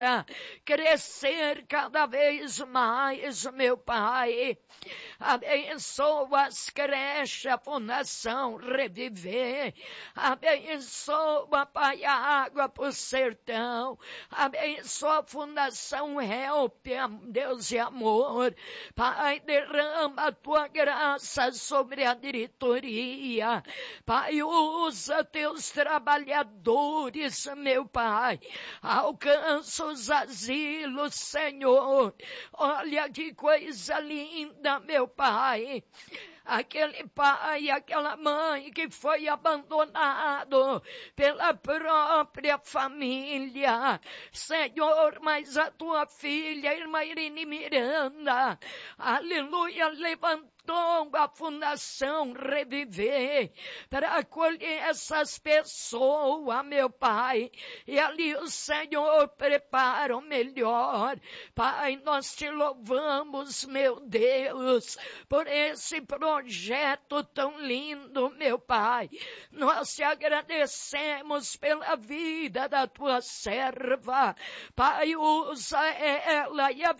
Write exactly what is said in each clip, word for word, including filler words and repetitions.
crescer cada vez mais, meu Pai. Abençoa as creches, a Fundação Reviver. Abençoa, Pai, a Água pro Sertão. Abençoa a Fundação Help, Deus e Amor. Pai, derrama a tua graça sobre a diretoria. Pai, usa teus trabalhadores, meu Pai. Alcança os asilos, Senhor. Olha que coisa linda, meu Pai. Aquele pai, aquela mãe que foi abandonado pela própria família. Senhor, mas a tua filha, irmã Irene Miranda, aleluia, levantou a Fundação Reviver para acolher essas pessoas, meu Pai. E ali o Senhor prepara o melhor. Pai, nós te louvamos, meu Deus, por esse projeto tão lindo, meu Pai. Nós te agradecemos pela vida da tua serva. Pai, usa ela e a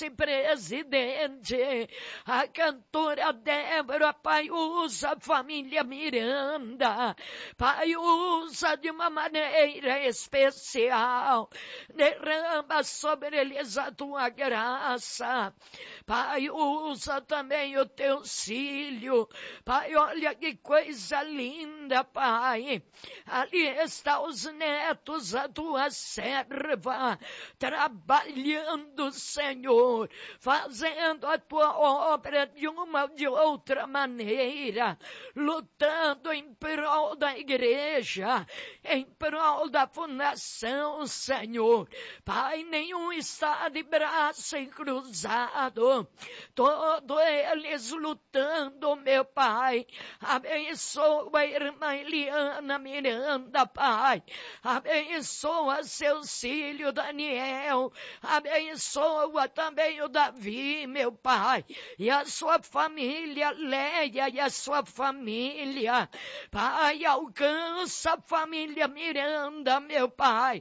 vice-presidente, a cantora Débora. Pai, usa a família Miranda. Pai, usa de uma maneira especial. Derrama sobre eles a tua graça. Pai, usa também o teu filho. Pai, olha que coisa linda, Pai. Ali está os netos, a tua serva, trabalhando, Senhor, fazendo a tua obra de uma ou de outra maneira, lutando em prol da igreja, em prol da fundação, Senhor. Pai, nenhum está de braço cruzado, todos eles lutando, meu Pai. Abençoa a irmã Eliana Miranda, Pai. Abençoa seus filhos, Daniel. Abençoa também o Davi, meu Pai. E a sua família, Leia, e a sua família. Pai, alcança a família Miranda, meu Pai.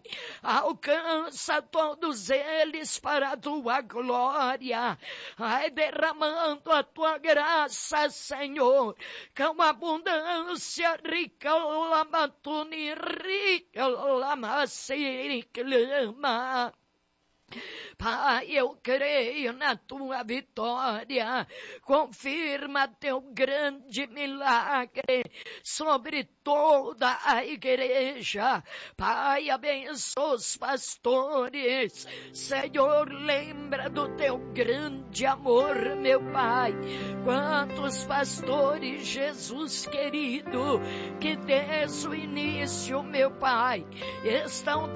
Alcança todos eles para a tua glória. Ai, derramando a tua graça, Senhor, com abundância, rica, lamatuni, rica, lamassi, clama. Pai, eu creio na tua vitória. Confirma teu grande milagre sobre toda a igreja. Pai, abençoa os pastores. Senhor, lembra do teu grande amor, meu Pai. Quantos pastores, Jesus querido, que desde o início, meu Pai, estão